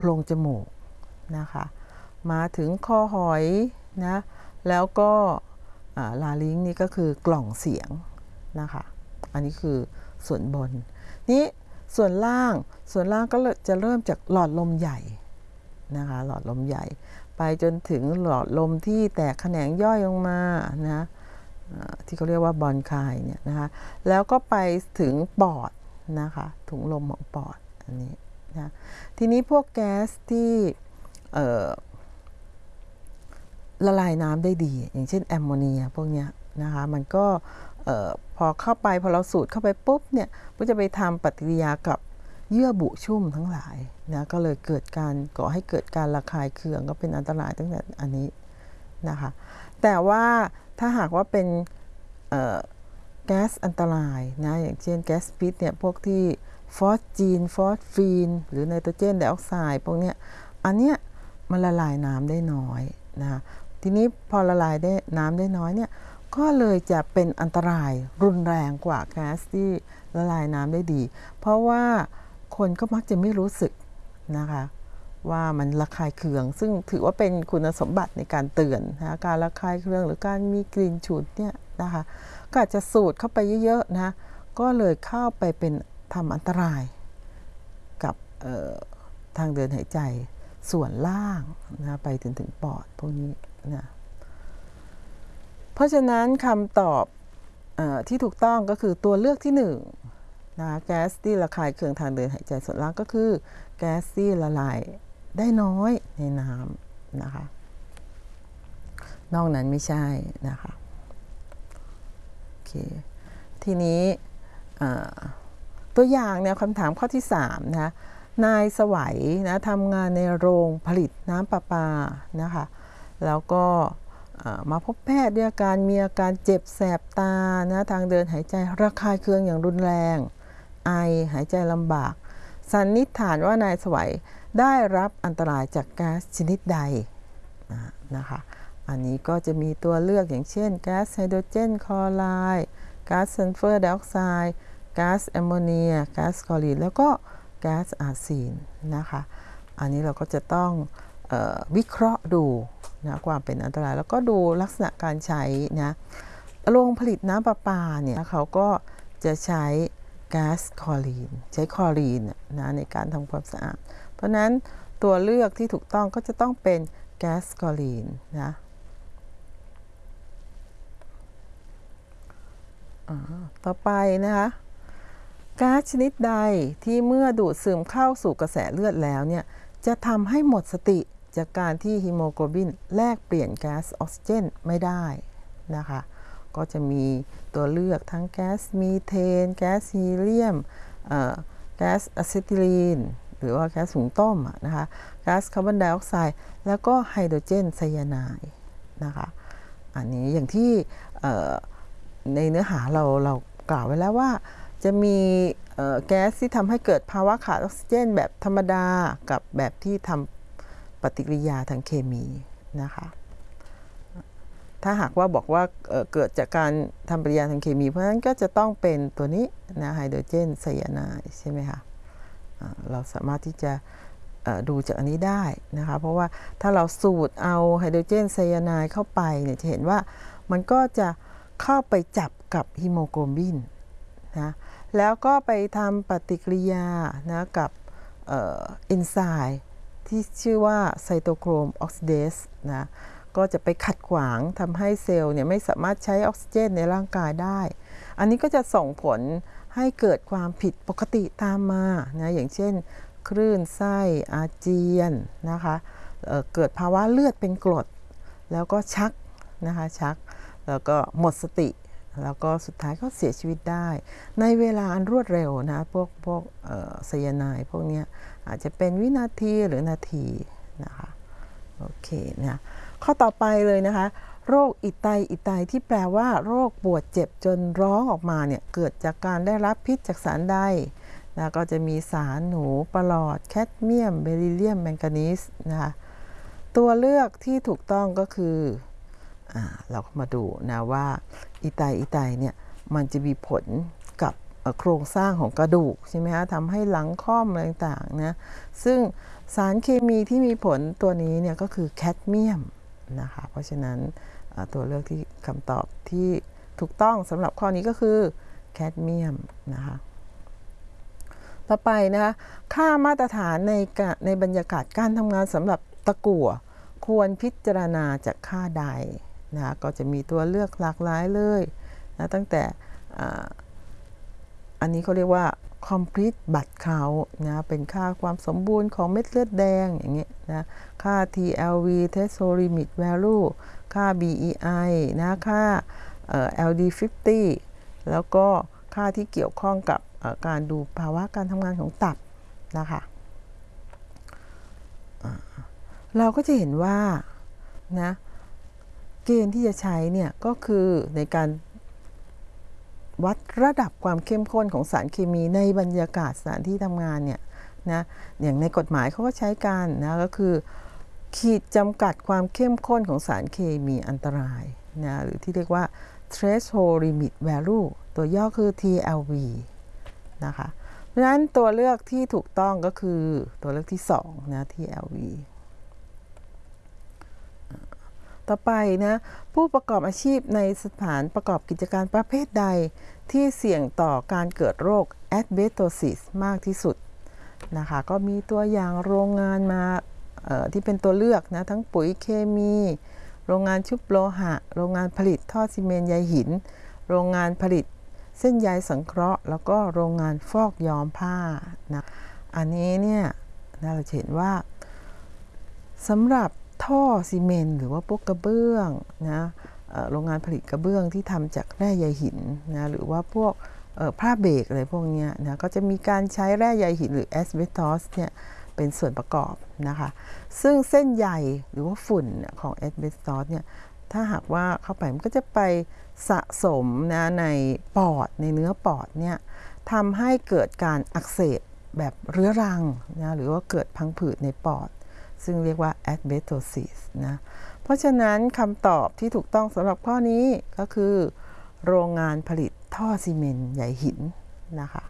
โพรงจมูกนะคะมาถึงคอหอยนะแล้วก็ลาริงนี่ก็คือกล่องเสียงนะคะอันนี้คือส่วนบนนี้ส่วนล่างก็จะเริ่มจากหลอดลมใหญ่นะคะหลอดลมใหญ่ไปจนถึงหลอดลมที่แตกแขนงย่อยลงมานะที่เขาเรียกว่าบอนไคเนี่ยนะคะแล้วก็ไปถึงปอดนะคะถุงลมของปอดอันนี้นะทีนี้พวกแก๊สที่ละลายน้ำได้ดีอย่างเช่นแอมโมเนียพวกนี้นะคะมันก็พอเข้าไปพอเราสูดเข้าไปปุ๊บเนี่ยก็จะไปทำปฏิกิริยากับเยื่อบุชุ่มทั้งหลายนะก็เลยเกิดการก่อให้เกิดการระคายเคืองก็เป็นอันตรายตั้งแต่อันนี้นะคะแต่ว่าถ้าหากว่าเป็นแก๊สอันตรายนะอย่างเช่นแก๊สพิษเนี่ยพวกที่ฟอสจีนฟอสฟีนหรือไนโตรเจนไดออกไซด์พวกเนี้ยอันเนี้ยมันละลายน้ำได้น้อยนะคะทีนี้พอละลายได้น้ำได้น้อยเนี่ยก็เลยจะเป็นอันตรายรุนแรงกว่าแก๊สที่ละลายน้ำได้ดีเพราะว่าคนก็มักจะไม่รู้สึกนะคะว่ามันระคายเคืองซึ่งถือว่าเป็นคุณสมบัติในการเตือนนะการระคายเคืองหรือการมีกลิ่นฉุนเนี่ยนะคะก็อาจจะสูดเข้าไปเยอะๆนะก็เลยเข้าไปเป็นทำอันตรายกับทางเดินหายใจส่วนล่างนะไปถึงปอดพวกนี้นะเพราะฉะนั้นคำตอบที่ถูกต้องก็คือตัวเลือกที่1นะแก๊สที่ระคายเคืองทางเดินหายใจส่วนล่างก็คือแก๊สที่ละลายได้น้อยในน้ำนะคะนอกนั้นไม่ใช่นะคะโอเคทีนี้ตัวอย่างเนี่ยคำถามข้อที่3นะนายสวัยนะทำงานในโรงผลิตน้ำประปานะคะแล้วก็มาพบแพทย์ด้วยมีอาการเจ็บแสบตานะทางเดินหายใจระคายเคืองอย่างรุนแรงไอหายใจลำบากสันนิษฐานว่านายสวัยได้รับอันตรายจากแก๊สชนิดใดนะคะอันนี้ก็จะมีตัวเลือกอย่างเช่นแก๊สไฮโดรเจนคลอไรด์ก๊าซซัลเฟอร์ไดออกไซด์ก๊าซแอมโมเนียก๊าซคลอรีนแล้วก็แก๊สอาร์ซีนนะคะอันนี้เราก็จะต้องวิเคราะห์ดูนะความเป็นอันตรายแล้วก็ดูลักษณะการใช้นะโรงผลิตน้ำประปาเนี่ยเขาก็จะใช้ก๊าซคลอรีนใช้คลอรีนนะในการทำความสะอาดเพราะนั้นตัวเลือกที่ถูกต้องก็จะต้องเป็นแก๊สคลอรีนนะต่อไปนะคะก๊าซชนิดใดที่เมื่อดูดซึมเข้าสู่กระแสเลือดแล้วเนี่ยจะทำให้หมดสติจากการที่ฮีโมโกลบินแลกเปลี่ยนแก๊สออกซิเจนไม่ได้นะคะก็จะมีตัวเลือกทั้งแก๊สมีเทนแก๊สฮีเลียมแก๊สอะซิทิลีนหรือว่าแก๊สหุงต้มนะคะแก๊สคาร์บอนไดออกไซด์แล้วก็ไฮโดรเจนไซยาไนด์นะคะอันนี้อย่างที่ในเนื้อหาเรากล่าวไว้แล้วว่าจะมีแก๊สที่ทำให้เกิดภาวะขาดออกซิเจนแบบธรรมดากับแบบที่ทำปฏิกิริยาทางเคมีนะคะถ้าหากว่าบอกว่าเกิดจากการทำปฏิกิริยาทางเคมีเพราะฉะนั้นก็จะต้องเป็นตัวนี้นะไฮโดรเจนไซยาไนด์ใช่ไหมคะเราสามารถที่จะดูจากอันนี้ได้นะคะเพราะว่าถ้าเราสูดเอาไฮโดรเจนไซยาไนด์เข้าไปเนี่ยจะเห็นว่ามันก็จะเข้าไปจับกับฮีโมโกลบินนะแล้วก็ไปทำปฏิกิริยานะกับเอนไซม์ที่ชื่อว่าไซโตโครมออกซิเดสนะก็จะไปขัดขวางทำให้เซลล์เนี่ยไม่สามารถใช้ออกซิเจนในร่างกายได้อันนี้ก็จะส่งผลให้เกิดความผิดปกติตามมานะอย่างเช่นคลื่นไส้อาเจียนนะคะเกิดภาวะเลือดเป็นกรดแล้วก็ชักนะคะชักแล้วก็หมดสติแล้วก็สุดท้ายก็เสียชีวิตได้ในเวลาอันรวดเร็วนะพวกไซยาไนด์พวกนี้อาจจะเป็นวินาทีหรือนาทีนะคะโอเคนะข้อต่อไปเลยนะคะโรคอิไตที่แปลว่าโรคปวดเจ็บจนร้องออกมาเนี่ยเกิดจากการได้รับพิษจากสารใดนะก็จะมีสารหนูปลอดแคดเมียมเบริเลียมแมงกานีสนะคะตัวเลือกที่ถูกต้องก็คือเราก็มาดูนะว่าอิไตเนี่ยมันจะมีผลกับโครงสร้างของกระดูกใช่ไหมคะทำให้หลังค่อมอะไรต่างๆนะซึ่งสารเคมีที่มีผลตัวนี้เนี่ยก็คือแคดเมียมนะคะเพราะฉะนั้นตัวเลือกที่คำตอบที่ถูกต้องสำหรับข้อนี้ก็คือแคดเมียมนะคะต่อไปนะคะค่ามาตรฐานในบรรยากาศการทำงานสำหรับตะกั่วควรพิจารณาจากค่าใดนะก็จะมีตัวเลือกหลากหลายเลยนะตั้งแต่อันนี้เขาเรียกว่า complete blood count นะเป็นค่าความสมบูรณ์ของเม็ดเลือดแดงอย่างเงี้ยนะค่า TLV threshold limit value ค่า BEI นะค่าLD50 แล้วก็ค่าที่เกี่ยวข้องกับการดูภาวะการทำงานของตับนะคะเราก็จะเห็นว่านะเกณฑ์ที่จะใช้เนี่ยก็คือในการวัดระดับความเข้มข้นของสารเคมีในบรรยากาศสถานที่ทำงานเนี่ยนะอย่างในกฎหมายเขาก็ใช้กันนะก็คือขีดจำกัดความเข้มข้นของสารเคมีอันตรายนะหรือที่เรียกว่า threshold limit value ตัวย่อคือ TLV นะคะเพราะฉะนั้นตัวเลือกที่ถูกต้องก็คือตัวเลือกที่2นะ TLV ต่อไปนะผู้ประกอบอาชีพในสถานประกอบกิจการประเภทใดที่เสี่ยงต่อการเกิดโรคแอสเบสโตซิสมากที่สุดนะคะก็มีตัวอย่างโรงงานมาที่เป็นตัวเลือกนะทั้งปุ๋ยเคมีโรงงานชุบโลหะโรงงานผลิตท่อซีเมนต์ใยหินโรงงานผลิตเส้นใยสังเคราะห์แล้วก็โรงงานฟอกย้อมผ้านะอันนี้เนี่ยเราเห็นว่าสำหรับท่อซีเมนต์หรือว่าพวกกระเบื้องนะโรงงานผลิตกระเบื้องที่ทำจากแร่ใยหินนะหรือว่าพวกผ้าเบรกอะไรพวกนี้นะก็จะมีการใช้แร่ใยหินหรือแอสเบสตอสเนี่ยเป็นส่วนประกอบนะคะซึ่งเส้นใยหรือว่าฝุ่นของแอสเบสตอสเนี่ยถ้าหากว่าเข้าไปมันก็จะไปสะสมนะในปอดในเนื้อปอดเนี่ยทำให้เกิดการอักเสบแบบเรื้อรังนะหรือว่าเกิดพังผืดในปอดซึ่งเรียกว่า asbestosis นะเพราะฉะนั้นคำตอบที่ถูกต้องสำหรับข้อนี้ก็คือโรงงานผลิตท่อซีเมนต์ใยหินนะคะ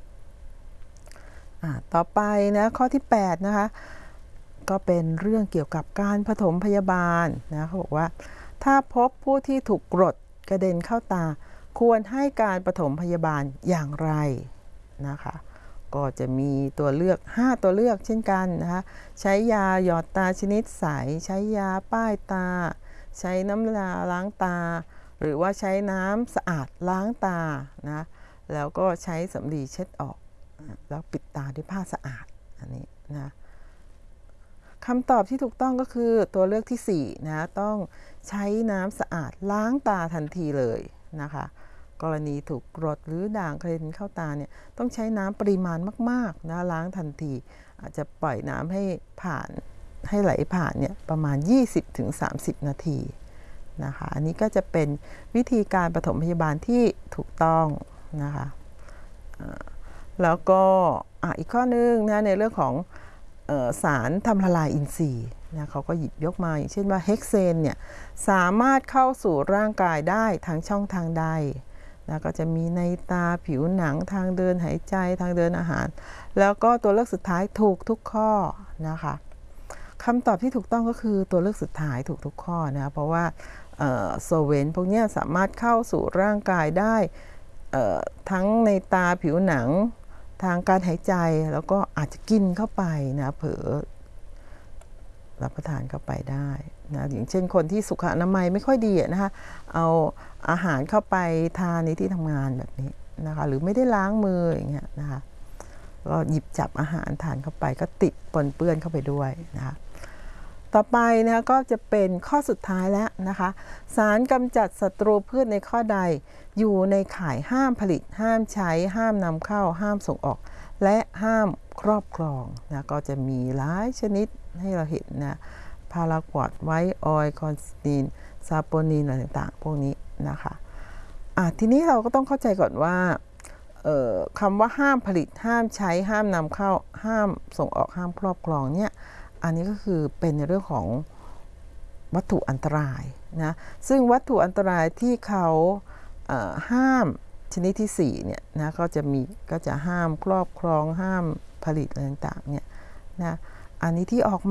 ต่อไปนะข้อที่8นะคะก็เป็นเรื่องเกี่ยวกับการปฐมพยาบาลนะเขาบอกว่าถ้าพบผู้ที่ถูกกรดกระเด็นเข้าตาควรให้การปฐมพยาบาลอย่างไรนะคะก็จะมีตัวเลือก5ตัวเลือกเช่นกันนะคะใช้ยาหยอดตาชนิดใสใช้ยาป้ายตาใช้น้ำยาล้างตาหรือว่าใช้น้ำสะอาดล้างตานะแล้วก็ใช้สำลีเช็ดออกแล้วปิดตาด้วยผ้าสะอาดอันนี้นะคำตอบที่ถูกต้องก็คือตัวเลือกที่4นะต้องใช้น้ำสะอาดล้างตาทันทีเลยนะคะกรณีถูกกรดหรือด่างกระเด็นเข้าตาเนี่ยต้องใช้น้ำปริมาณมากๆนะล้างทันทีอาจจะปล่อยน้ำให้ไหลผ่านเนี่ยประมาณ 20-30 นาทีนะคะอันนี้ก็จะเป็นวิธีการปฐมพยาบาลที่ถูกต้องนะคะแล้วก็อีกข้อนึงนะในเรื่องของสารทำละลายอินทรีย์นะเขาก็หยิบยกมาอย่างเช่นว่าเฮกเซนเนี่ยสามารถเข้าสู่ร่างกายได้ทางช่องทางใดนะก็จะมีในตาผิวหนังทางเดินหายใจทางเดินอาหารแล้วก็ตัวเลือกสุดท้ายถูกทุกข้อนะคะคำตอบที่ถูกต้องก็คือตัวเลือกสุดท้ายถูกทุกข้อนะเพราะว่าโซเวนพวกนี้สามารถเข้าสู่ร่างกายได้ทั้งในตาผิวหนังทางการหายใจแล้วก็อาจจะกินเข้าไปนะเผลอรับประทานเข้าไปได้นะอย่างเช่นคนที่สุขอนามัยไม่ค่อยดีนะคะเอาอาหารเข้าไปทานในที่ทำงานแบบนี้นะคะหรือไม่ได้ล้างมืออย่างเงี้ยนะคะก็หยิบจับอาหารทานเข้าไปก็ติดปนเปื้อนเข้าไปด้วยนะคะต่อไปนะก็จะเป็นข้อสุดท้ายแล้วนะคะสารกำจัดศัตรูพืชในข้อใดอยู่ในข่ายห้ามผลิตห้ามใช้ห้ามนำเข้าห้ามส่งออกและห้ามครอบครองนะก็จะมีหลายชนิดให้เราเห็นนะพาราควอดไวท์ออยล์คอนซิสตินซาโปนินอะไรต่างๆพวกนี้นะคะทีนี้เราก็ต้องเข้าใจก่อนว่าคำว่าห้ามผลิตห้ามใช้ห้ามนำเข้าห้ามส่งออกห้ามครอบครองเนี่ยอันนี้ก็คือเป็นในเรื่องของวัตถุอันตรายนะซึ่งวัตถุอันตรายที่เขาห้ามชนิดที่4เนี่ยนะก็จะห้ามครอบครองห้ามผลิตอะไรต่างๆเนี่ยนะอันนี้ที่ออก